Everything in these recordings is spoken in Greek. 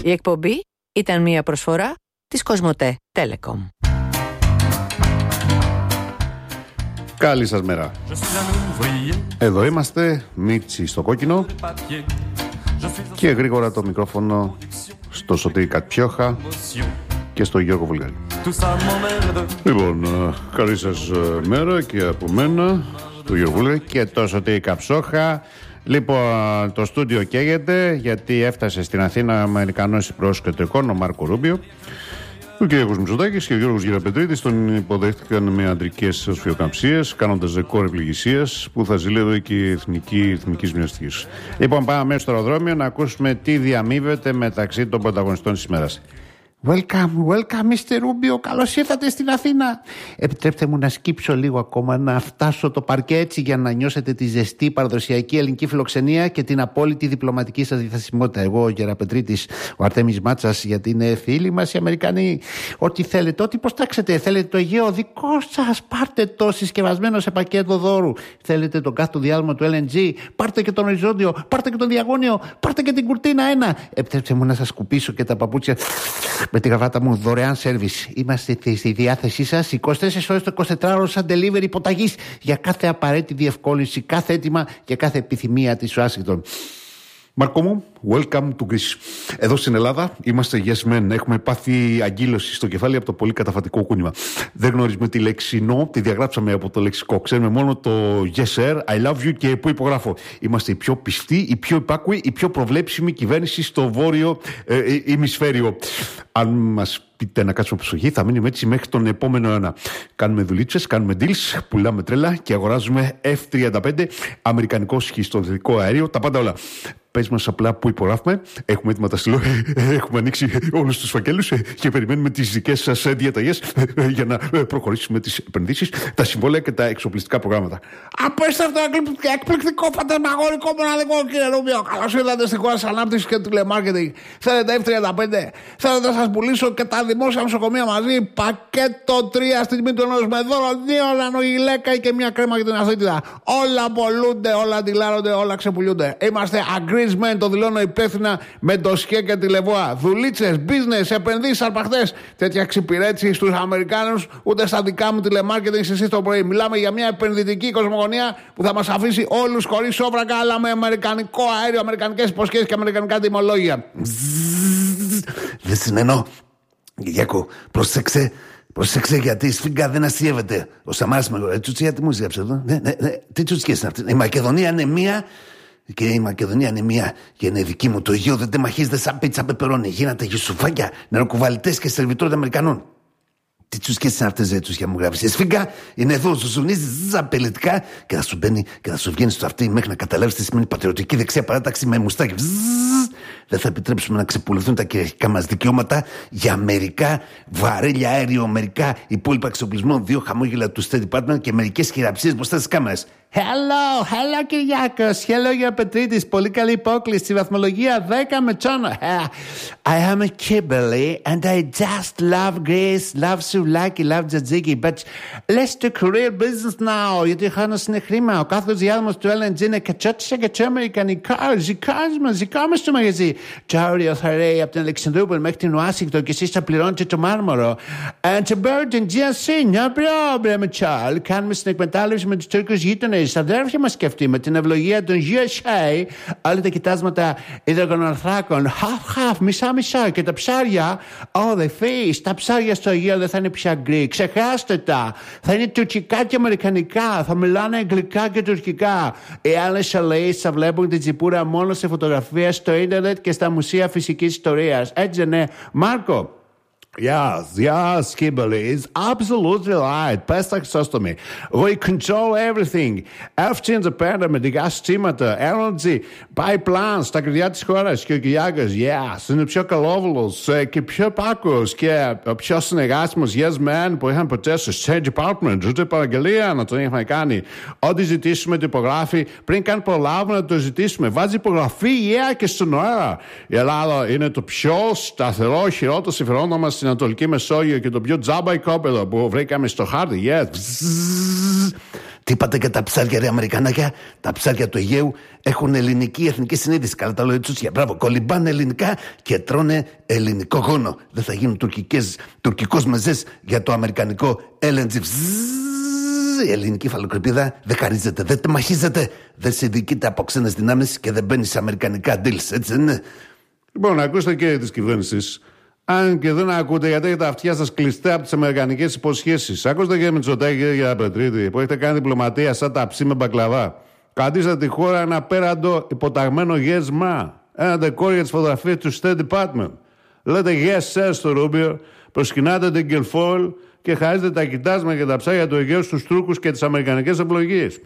Η εκπομπή ήταν μια προσφορά της Κοσμοτέ Telecom. Καλή σας μέρα. Εδώ είμαστε, Μίτσι στο κόκκινο και γρήγορα το μικρόφωνο στο Σωτήρη Κατπιόχα και στο Γιώργο Βουλγαρή. Λοιπόν, καλή σας μέρα και από μένα, του Γιώργου Βουλγαρή και το Σωτήρη Καψόχα. Λοιπόν, το στούντιο καίγεται γιατί έφτασε στην Αθήνα Αμερικανός υπουργός εξωτερικών, ο Μάρκο Ρούμπιο. Ο κ. Μητσοτάκης και ο Γιώργος Γεραπετρίτης τον υποδέχτηκαν με αντρικές σφιοκαμψίες, κάνοντας ρεκόρ ευλογησίας που θα ζηλεύει και η εθνικής μοιαστικής. Λοιπόν, πάμε στο αεροδρόμιο να ακούσουμε τι διαμείβεται μεταξύ των πρωταγωνιστών της ημέρας. Welcome, Mr. Rubio. Καλώς ήρθατε στην Αθήνα. Επιτρέψτε μου να σκύψω λίγο ακόμα, να φτάσω το παρκέ έτσι για να νιώσετε τη ζεστή παραδοσιακή ελληνική φιλοξενία και την απόλυτη διπλωματική σας διαθεσιμότητα. Εγώ, ο Γεραπετρίτης, ο Αρτέμις Μάτσας, γιατί είναι φίλοι μας οι Αμερικανοί. Ό,τι θέλετε, ό,τι προστάξετε. Θέλετε το Αιγαίο δικό σας, πάρτε το συσκευασμένο σε πακέτο δώρου. Θέλετε τον κάθετο διάδρομο του LNG, πάρτε και τον οριζόντιο, πάρτε και τον διαγώνιο, πάρτε και την κουρτίνα 1. Επιτρέψτε μου να σας σκουπίσω και τα παπούτσια με τη γραβάτα μου, δωρεάν σέρβις. Είμαστε στη διάθεσή σας 24 ώρες το 24ωρο σαν delivery υποταγής για κάθε απαραίτητη διευκόλυνση, κάθε αίτημα και κάθε επιθυμία της Ουάσιγκτον. Μάρκο μου, welcome to Greece. Εδώ στην Ελλάδα είμαστε yes men. Έχουμε πάθει αγκύλωση στο κεφάλι από το πολύ καταφατικό κούνημα. Δεν γνωρίζουμε τη λέξη no, τη διαγράψαμε από το λεξικό. Ξέρουμε μόνο το yes sir, I love you και που υπογράφω. Είμαστε η πιο πιστή, η πιο υπάκουη, η πιο προβλέψιμη κυβέρνηση στο βόρειο ημισφαίριο. Αν μας πείτε να κάτσουμε προσοχή, θα μείνουμε έτσι μέχρι τον επόμενο αιώνα. Κάνουμε δουλίτσες, κάνουμε deals, πουλάμε τρέλα και αγοράζουμε F-35, αμερικανικό σχιστολιθικό αέριο, τα πάντα όλα. Πες μας απλά που υπογράφουμε, έχουμε έτοιμα τα στυλό, έχουμε ανοίξει όλους τους φακέλους και περιμένουμε τις δικές σας διαταγές για να προχωρήσουμε τις επενδύσεις, τα συμβόλαια και τα εξοπλιστικά προγράμματα. Απίστευτο, εκπληκτικό, φαντασμαγορικό, μοναδικό, κύριε Ρούμπιο. Καλώς ήρθατε στη χώρα της ανάπτυξης και του τηλεμάρκετινγκ. Θέλετε F-35, θέλετε να σας πουλήσω και τα δημόσια νοσοκομεία μαζί, πακέτο 3 στην τιμή του ενός με δώρο 2 λανογιλέκα και μια κρέμα για την αθλήτητα. Όλα πολλούνται, όλα αντιλάρονται, όλα ξεπουλούνται. Είμαστε agreement, το δηλώνω υπεύθυνα με το ΣΚΕ και τη Λεβόα. Δουλίτσες, business, επενδύσεις, αρπαχτές. Τέτοια εξυπηρέτηση στους Αμερικάνους, ούτε στα δικά μου τηλεμάρκετινγκ εσείς το πρωί. Μιλάμε για μια επενδυτική κοσμογονία που θα μας αφήσει όλους χωρίς σόβρακα, αλλά με αμερικανικό αέριο, αμερικανικές υποσχέσεις και αμερικανικά τιμολόγια. Δεν συνενώ. Κυριάκο, πρόσεξε γιατί η Σφίγγα δεν αστείευεται. Ο Σαμάρας με τσουτσιά τι μου ζήψε εδώ. Τι τσουτσιές είναι αυτές. Η Μακεδονία είναι μία. Και η Μακεδονία είναι μία και είναι δική μου. Το Αιγαίο δεν τεμαχίζεται σαν πίτσα πεπερώνι. Γίνατε γιουσουφάκια, νεροκουβαλιτές και σερβιτόροι Αμερικανών. Τι τσουσκές είναι αυτές, τσουσκιά μου γράφεις. Η Σφίγγα είναι εδώ, σου ζουνίζει απελετικά και θα σου μπαίνει και θα σου βγαίνει στο αυτί μέχρι να καταλάβεις τι σημαίνει πατριωτική δεξιά παράταξη με μουστάκι. Δεν θα επιτρέψουμε να ξεπουληθούν τα κυριαρχικά μας δικαιώματα για μερικά βαρέλια αέριο, μερικά υπόλοιπα εξοπλισμών, 2 χαμόγελα του State Department και μερικές χειραψίες μπροστά στις κάμερες. Hello Κυριάκος, hello Γεραπετρίτης, πολύ καλή υπόκληση στη βαθμολογία 10 με τσόνο. I am a Kimberly and I just love Greece, love Souvlaki, love Tzatziki, but let's do career business now, γιατί ο χρόνος είναι χρήμα, ο κάθετος διάδρομος του LNG είναι κατσότησα και αμερικανικά, ζικά μας στο μαγαζί. Το αύριο θα ρέει από την Αλεξανδρούπολη μέχρι την Ουάσιγκτον και εσείς θα πληρώνετε το Μάρμαρο. And to Burton, GSC, no problem, Charles. Κάνουμε συνεκμετάλλευση με τους Τούρκους γείτονες. Αδέρφια μας και αυτοί με την ευλογία των USA, όλα τα κοιτάσματα υδρογονανθράκων, half-half, μισά-μισά και τα ψάρια, the fish, τα ψάρια στο Αιγαίο δεν θα είναι πια γκρι, ξεχάστε τα, θα είναι τουρκικά και αμερικανικά, θα μιλάνε αγγλικά και τουρκικά. Οι άλλες αλέες θα βλέπουν την τσιπούρα μόνο σε φωτογραφία στο ίντερνετ και στα μουσεία φυσικής ιστορίας. Έτσι δεν είναι, Μάρκο? Yes, Kimberly is absolutely right. Πες τα Χρυσόστομη. We control everything. F-35 με δικά συστήματα, LNG, pipelines στα κλειδιά της χώρας και ο Κυριάκος, είναι πιο καλόβουλος και πιο πάκος και ο πιο συνεργάσιμος yes man που είχαν ποτέ στο State Department, ούτε παραγγελία να τον είχαν κάνει. Ό,τι ζητήσουμε το υπογράφει πριν καν προλάβουμε να το ζητήσουμε. Βάζει υπογραφή, και στον αέρα. Η Ελλάδα είναι το πιο σταθερό, χειρότερο συμφερόντο μας στην Ανατολική Μεσόγειο και το πιο τζάμπα οικόπεδο που βρήκαμε στο χάρτη. Τι είπατε για τα ψάρια, ρε Αμερικανάκια? Τα ψάρια του Αιγαίου έχουν ελληνική εθνική συνείδηση. Καλά τα λέω, τσούτσια. Μπράβο. Κολυμπάνε ελληνικά και τρώνε ελληνικό γόνο. Δεν θα γίνουν τουρκικός μεζές για το αμερικανικό LNG. Η ελληνική φαλοκρηπίδα δεν χαρίζεται, δεν τεμαχίζεται, δεν συνδικείται από ξένες δυνάμεις και δεν μπαίνει σε αμερικανικά deals. Έτσι δεν είναι? Λοιπόν, ακούστε και της κυβέρνησης. Αν και δεν ακούτε, γιατί έχετε τα αυτιά σας κλειστά από τις αμερικανικές υποσχέσεις. Ακούστε και Μητσοτάκη και για Πετρίτη, που έχετε κάνει διπλωματία σαν ταψί με μπακλαβά. Κρατήσατε τη χώρα ένα απέραντο υποταγμένο γέσμα. Ένα ντεκόρ για τις φωτογραφίες του State Department. Λέτε yes sir στο Ρούμπιο, προσκυνάτε την Γκελφόλ και χαρίζετε τα κοιτάσματα και τα ψάρια του Αιγαίου στους Τούρκους και τις αμερικανικές ευλογίες.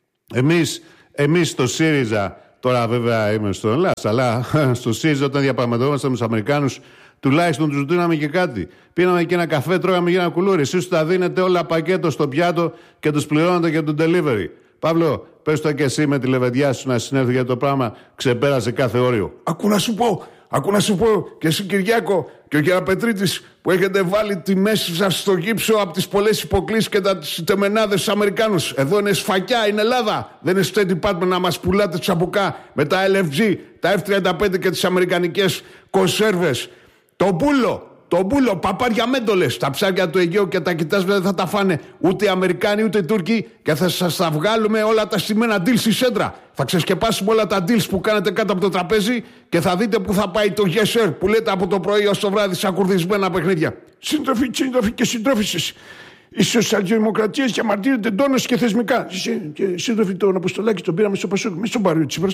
Εμείς στο ΣΥΡΙΖΑ, τώρα βέβαια είμαι στο Ελλάς, αλλά στο ΣΥΡΙΖΑ όταν διαπραγματευόμαστε με τους Αμερικάνους, τουλάχιστον τους δίναμε και κάτι. Πίναμε και ένα καφέ, τρώγαμε και ένα κουλούρι. Εσείς τα δίνετε όλα πακέτο στο πιάτο και τους πληρώνετε για το delivery. Παύλο, πες το και εσύ με τη λεβεντιά σου να συνέλθει, γιατί το πράγμα ξεπέρασε κάθε όριο. Ακού να σου πω και εσύ Κυριάκο και ο Γεραπετρίτης, που έχετε βάλει τη μέση σας στο γύψο από τις πολλές υποκλήσεις και τα τεμενάδες στους Αμερικάνους. Εδώ είναι σφακιά, είναι Ελλάδα. Δεν είναι State Department να μας πουλάτε τσαμπουκά με τα LFG, τα F-35 και τις αμερικανικές κονσέρβες. Το μπούλο, παπάρια μέντολες. Τα ψάρια του Αιγαίου και τα κοιτάσματα δεν θα τα φάνε ούτε οι Αμερικάνοι ούτε οι Τούρκοι και θα σας τα βγάλουμε όλα τα στημένα deals στη σέντρα. Θα ξεσκεπάσουμε όλα τα deals που κάνετε κάτω από το τραπέζι και θα δείτε που θα πάει το yes sir που λέτε από το πρωί ως το βράδυ σαν κουρδισμένα παιχνίδια. Σύντροφοι και συντρόφισσες. Οι σοσιαλδημοκρατίες διαμαρτύρονται εντόνως και θεσμικά. Και σύντροφοι, τον Αποστολάκη τον πήραμε στο Πασόκ, μέσα στον Πάριο Τσίπρας.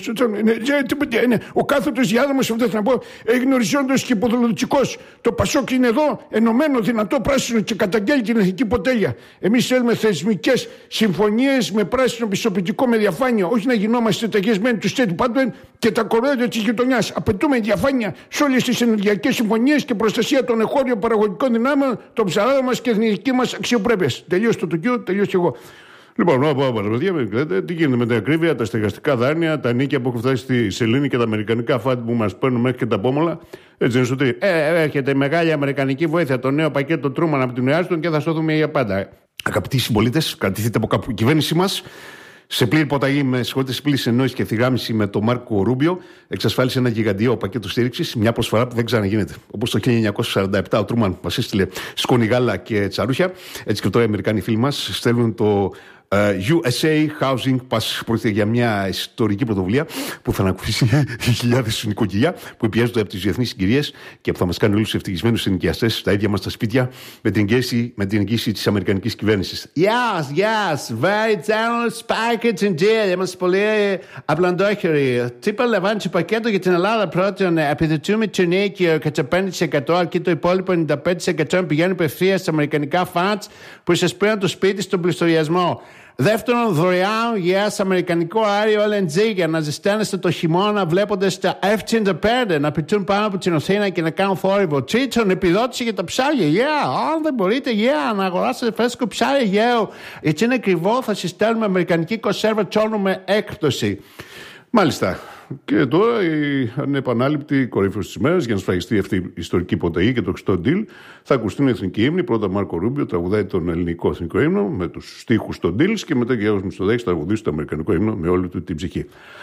Ο κάθετος διάδρομος, αυτό θα να πω, έγινε οριζόντιος και υποδολογικός. Το Πασόκ είναι εδώ, ενωμένο, δυνατό, πράσινο και καταγγέλει την εθνική ποτέλεια. Εμείς θέλουμε θεσμικές συμφωνίες με πράσινο πιστοποιητικό, με διαφάνεια. Όχι να γινόμαστε ταγιασμένοι του State Department και τα κορόιδια της γειτονιάς. Απαιτούμε διαφάνεια σε όλες τις ενεργειακές συμφωνίες και προστασία των εγχώριων παραγωγικών δυνάμεων, των ψαράδων μας και εθνική μας αξιοπρέπεια. Τελείωσε το Τοκίο, τελείωσε εγώ. Λοιπόν, τι γίνεται με την ακρίβεια, τα στεγαστικά δάνεια, τα νίκια που έχουν φτάσει στη σελήνη και τα αμερικανικά φάτι που μας παίρνουν μέχρι και τα πόμολα. Έτσι είναι σωτή. Έρχεται η μεγάλη αμερικανική βοήθεια, το νέο πακέτο Τρούμαν από την Ουάσιγκτον και θα σώθουμε για πάντα. Αγαπητοί συμπολίτες, κρατηθείτε από κάπου η κυβέρνησή μας. Σε πλήρη υποταγή, σε πλήρη συνεννόηση και ευθυγράμμιση με τον Μάρκο Ρούμπιο, εξασφάλισε ένα γιγαντιαίο πακέτο στήριξης, μια προσφορά που δεν ξαναγίνεται. Όπως το 1947 ο Τρούμαν μας έστειλε σκόνη, γάλα και τσαρούχια, έτσι και τώρα οι Αμερικάνοι φίλοι μας στέλνουν το USA Housing Pass. Πρόκειται για μια ιστορική πρωτοβουλία που θα ανακουφίσει χιλιάδες νοικοκυριά που πιέζονται από τις διεθνείς συγκυρίες και που θα μας κάνει όλους τους ευτυχισμένους ενοικιαστές στα ίδια μας τα σπίτια με την εγγύηση της αμερικανικής κυβέρνησης. Yes, very generous package indeed. Είμαστε πολύ απλαντόχεροι. Τι περιλαμβάνει το πακέτο για την Ελλάδα? Πρώτον, επιδοτούμε το νοίκιο κατά 5%, αρκεί το υπόλοιπο 95% πηγαίνει απευθείας στα αμερικανικά funds που σας παίρνουν το σπίτι στον πληστηριασμό. Δεύτερον, δωρεάν αμερικανικό αέριο LNG για να ζεσταίνεστε το χειμώνα βλέποντας τα F-35 να πετούν πάνω από την Αθήνα και να κάνουν θόρυβο. Τρίτον, επιδότηση για τα ψάρια. Αν δεν μπορείτε να αγοράσετε φρέσκο ψάρι Αιγαίου, γιατί είναι ακριβό, θα συστέλνουμε αμερικανική κονσέρβα τσόνου με έκπτωση. Μάλιστα. Και τώρα η ανεπανάληπτη κορύφωση της ημέρας για να σφραγιστεί αυτή η ιστορική υποταγή και το χρηστό deal. Θα ακουστούν οι εθνικοί ύμνοι. Πρώτα Μάρκο Ρούμπιο τραγουδάει τον ελληνικό εθνικό ύμνο με τους στίχους των deals και μετά Γιώργος Μητσοτάκης θα τραγουδήσει το αμερικανικό ύμνο με όλη του την ψυχή.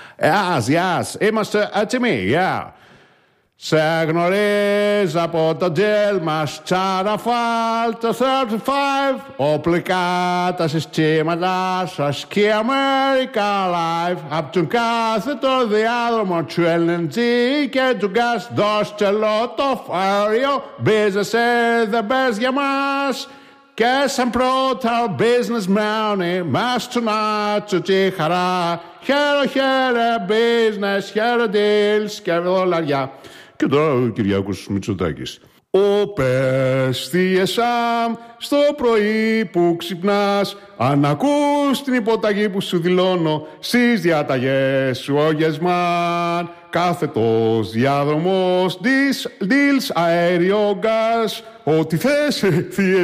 Yes, είμαστε έτοιμοι, Σε γνωρίζω από το deal μας Τσαραφάλ το 35. Οπλικά τα συστήματα σας και America Live. Απ' τον κάθετο διάδρομο του LNG και του gas δώστε λότο αέριο. Business is the best για μας. Και σαν πρώτα businessman μας τονάτσο τη χαρά. Χαίρε business, χαίρε deals και δολαριά. Και τώρα ο Κυριάκος Μητσοτάκης. Ω πες τι εσάμ στο πρωί που ξυπνάς, αν ακούς την υποταγή που σου δηλώνω στις διαταγές σου ο γεσμάν. Κάθετος διάδρομος, deals, αέριο, gas, ό,τι θες,